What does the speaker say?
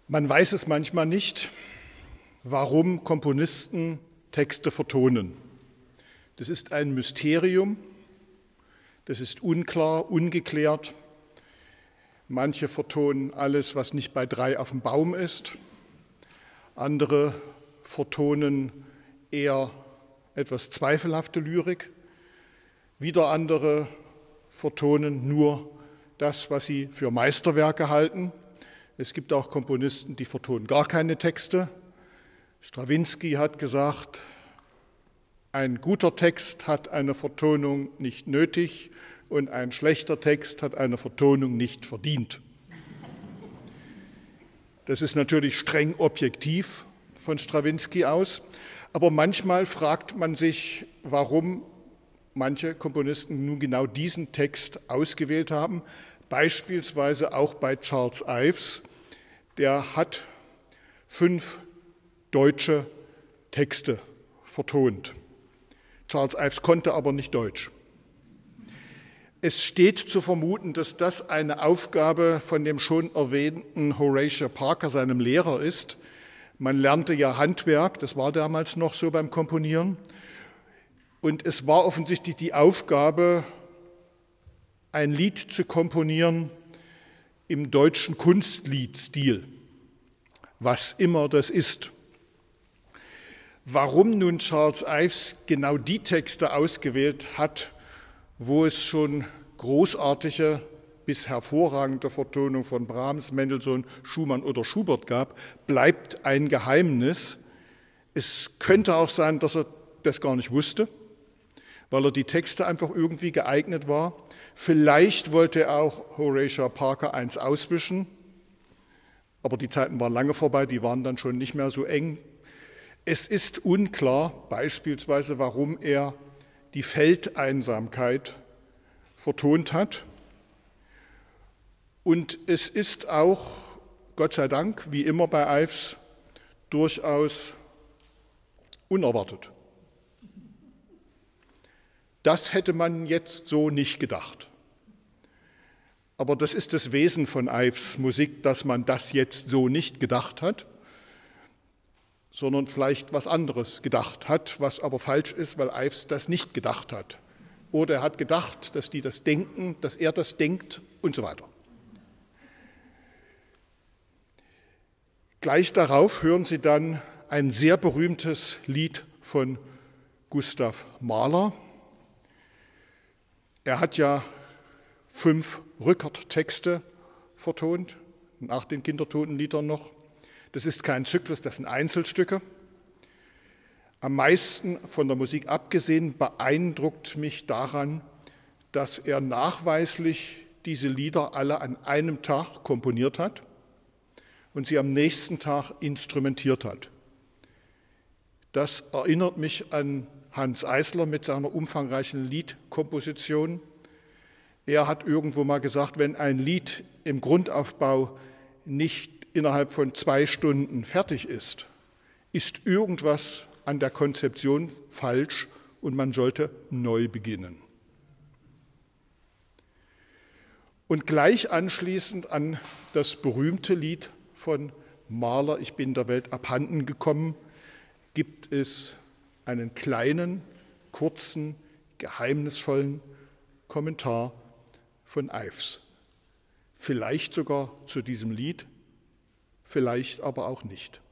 Man weiß es manchmal nicht, warum Komponisten Texte vertonen. Das ist ein Mysterium, das ist unklar, ungeklärt. Manche vertonen alles, was nicht bei 3 auf dem Baum ist. Andere vertonen eher etwas zweifelhafte Lyrik. Wieder andere vertonen nur das, was sie für Meisterwerke halten. Es gibt auch Komponisten, die vertonen gar keine Texte. Strawinski hat gesagt, ein guter Text hat eine Vertonung nicht nötig und ein schlechter Text hat eine Vertonung nicht verdient. Das ist natürlich streng objektiv von Strawinski aus, aber manchmal fragt man sich, warum manche Komponisten nun genau diesen Text ausgewählt haben, beispielsweise auch bei Charles Ives. Der hat 5 deutsche Texte vertont. Charles Ives konnte aber nicht Deutsch. Es steht zu vermuten, dass das eine Aufgabe von dem schon erwähnten Horatio Parker, seinem Lehrer, ist. Man lernte ja Handwerk, das war damals noch so beim Komponieren. Und es war offensichtlich die Aufgabe, ein Lied zu komponieren im deutschen Kunstliedstil, was immer das ist. Warum nun Charles Ives genau die Texte ausgewählt hat, wo es schon großartige bis hervorragende Vertonungen von Brahms, Mendelssohn, Schumann oder Schubert gab, bleibt ein Geheimnis. Es könnte auch sein, dass er das gar nicht wusste, weil er die Texte einfach irgendwie geeignet war. Vielleicht wollte auch Horatio Parker eins auswischen, aber die Zeiten waren lange vorbei, die waren dann schon nicht mehr so eng. Es ist unklar, beispielsweise, warum er die Feldeinsamkeit vertont hat. Und es ist auch, Gott sei Dank, wie immer bei Ives, durchaus unerwartet. Das hätte man jetzt so nicht gedacht. Aber das ist das Wesen von Ives Musik, dass man das jetzt so nicht gedacht hat, sondern vielleicht was anderes gedacht hat, was aber falsch ist, weil Ives das nicht gedacht hat. Oder er hat gedacht, dass die das denken, dass er das denkt und so weiter. Gleich darauf hören Sie dann ein sehr berühmtes Lied von Gustav Mahler. Er hat ja 5 Rückert-Texte vertont, nach den Kindertotenliedern noch. Das ist kein Zyklus, das sind Einzelstücke. Am meisten von der Musik abgesehen beeindruckt mich daran, dass er nachweislich diese Lieder alle an einem Tag komponiert hat und sie am nächsten Tag instrumentiert hat. Das erinnert mich an Hanns Eisler mit seiner umfangreichen Liedkomposition. Er hat irgendwo mal gesagt, wenn ein Lied im Grundaufbau nicht innerhalb von 2 Stunden fertig ist, ist irgendwas an der Konzeption falsch und man sollte neu beginnen. Und gleich anschließend an das berühmte Lied von Mahler, Ich bin der Welt abhanden gekommen, gibt es einen kleinen, kurzen, geheimnisvollen Kommentar von Ives. Vielleicht sogar zu diesem Lied, vielleicht aber auch nicht.